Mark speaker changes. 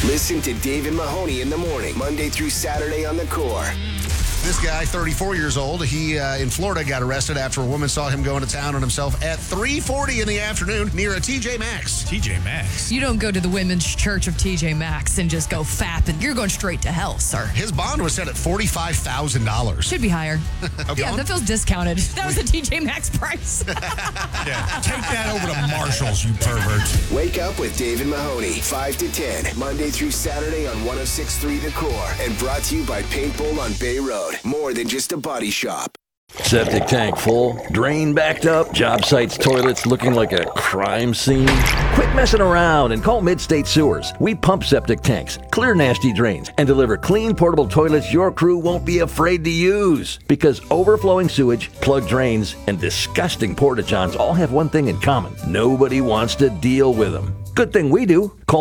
Speaker 1: Listen to David Mahoney in the morning, Monday through Saturday on The Core.
Speaker 2: This guy, 34 years old, he in Florida got arrested after a woman saw him going to town on himself at 3:40 in the afternoon near a TJ Maxx.
Speaker 3: TJ Maxx.
Speaker 4: You don't go to the Women's Church of TJ Maxx and just go fapping. You're going straight to hell, sir.
Speaker 2: His bond was set at $45,000.
Speaker 4: Should be higher.
Speaker 2: Okay.
Speaker 4: Yeah, that feels discounted. That was the TJ Maxx price.
Speaker 3: Yeah, take that over to Marshall's, you pervert.
Speaker 1: Wake up with David Mahoney, 5 to 10, Monday through Saturday on 106.3 The Core. And brought to you by Paintball on Bay Road. More than just a body shop.
Speaker 5: Septic tank full, drain backed up, job sites toilets looking like a crime scene? Quit messing around and call Midstate Sewers. We pump septic tanks, clear nasty drains, and deliver clean portable toilets your crew won't be afraid to use. Because overflowing sewage, plugged drains, and disgusting porta-johns all have one thing in common. Nobody wants to deal with them. Good thing we do. Call